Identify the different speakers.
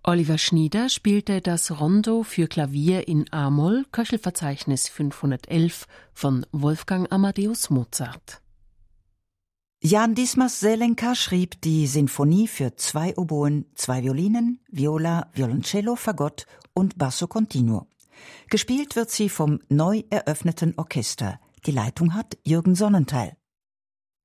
Speaker 1: Oliver Schnieder spielte das Rondo für Klavier in a-Moll, Köchelverzeichnis 511 von Wolfgang Amadeus Mozart.
Speaker 2: Jan Dismas Zelenka schrieb die Sinfonie für 2 Oboen, 2 Violinen, Viola, Violoncello, Fagott und Basso Continuo. Gespielt wird sie vom neu eröffneten Orchester. Die Leitung hat Jürgen Sonnentheil.